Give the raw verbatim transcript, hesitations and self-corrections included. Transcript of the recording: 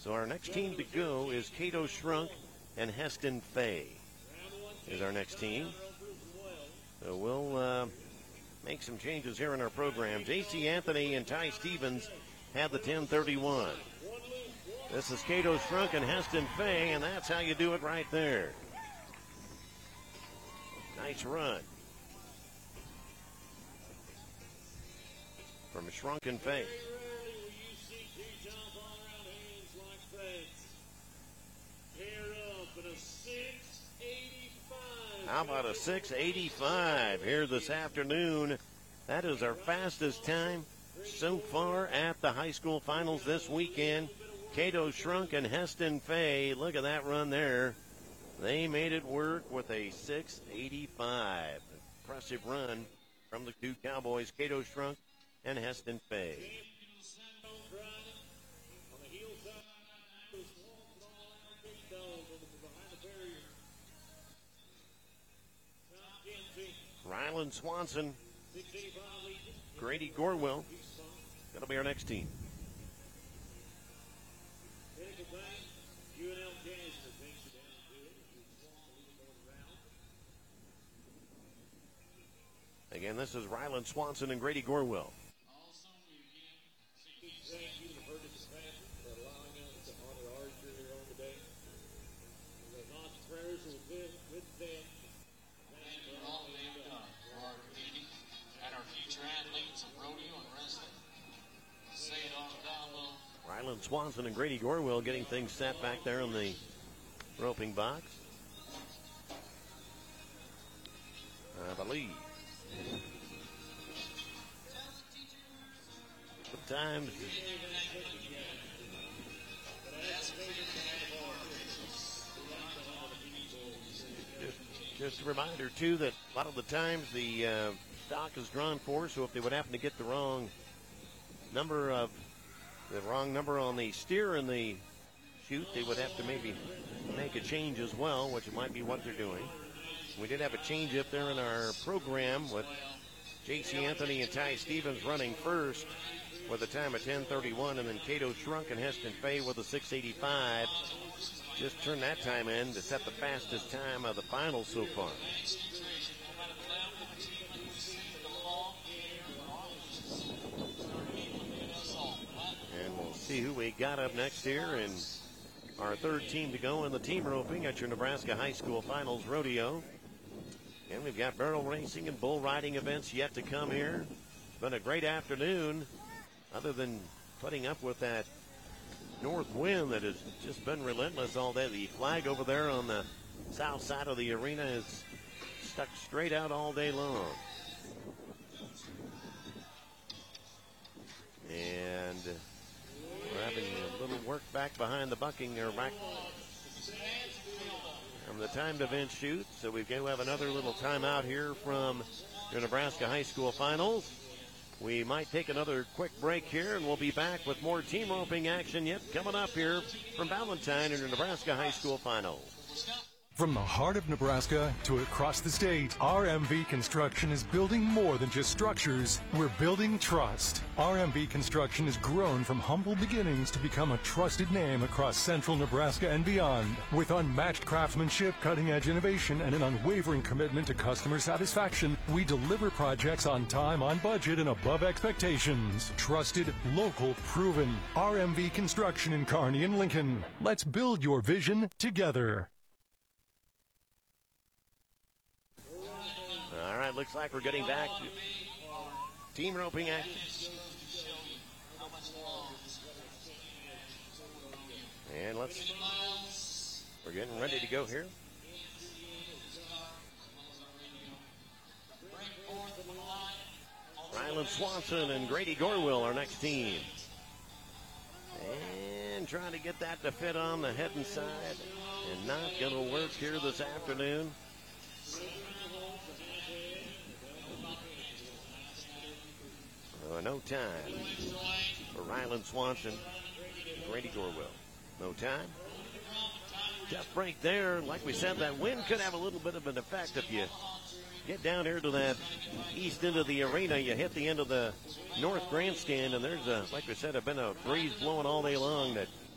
So our next team to go is Cato Shrunk and Heston Fay is our next team. So we'll uh, make some changes here in our program. J C Anthony and Ty Stevens have the ten thirty-one. This is Cato Shrunk and Heston Fay, and that's how you do it right there. Nice run from Shrunk and Fay. How about a six eighty-five here this afternoon? That is our fastest time so far at the high school finals this weekend. Cato Shrunk and Heston Fay. Look at that run there. They made it work with a six eighty-five. Impressive run from the two Cowboys, Cato Shrunk and Heston Fay. Ryland Swanson, Grady Gorwell. That'll be our next team. Again, this is Ryland Swanson and Grady Gorwell. Ryland Swanson and Grady Gorwell getting things set back there in the roping box. I believe. Sometimes just, just a reminder too that a lot of the times the uh, stock is drawn for, so if they would happen to get the wrong number of the wrong number on the steer and the chute, they would have to maybe make a change as well, which might be what they're doing. We did have a change up there in our program with J C Anthony and Ty Stevens running first with a time of ten thirty-one, and then Cato Shrunk and Heston Fay with a six eighty-five. Just turned that time in to set the fastest time of the finals so far. And we'll see who we got up next here, and our third team to go in the team roping at your Nebraska High School Finals Rodeo. And we've got barrel racing and bull riding events yet to come here. It's been a great afternoon, other than putting up with that north wind that has just been relentless all day. The flag over there on the south side of the arena is stuck straight out all day long. And we're having a little work back behind the bucking, or back from the timed event shoot. So we do have another little timeout here from your Nebraska High School Finals. We might take another quick break here, and we'll be back with more team roping action yet coming up here from Valentine in your Nebraska High School Finals. From the heart of Nebraska to across the state, R M V Construction is building more than just structures. We're building trust. R M V Construction has grown from humble beginnings to become a trusted name across central Nebraska and beyond. With unmatched craftsmanship, cutting-edge innovation, and an unwavering commitment to customer satisfaction, we deliver projects on time, on budget, and above expectations. Trusted, local, proven. R M V Construction in Kearney and Lincoln. Let's build your vision together. All right, looks like we're getting back to team roping action. And let's, we're getting ready to go here. Ryland Swanson and Grady Gorwell, our next team. And trying to get that to fit on the head and side, and not going to work here this afternoon. Uh, no time for Ryland Swanson and Grady Gorwell. No time. Tough break there. Like we said, that wind could have a little bit of an effect if you get down here to that east end of the arena. You hit the end of the north grandstand, and there's a, like we said, have been a breeze blowing all day long that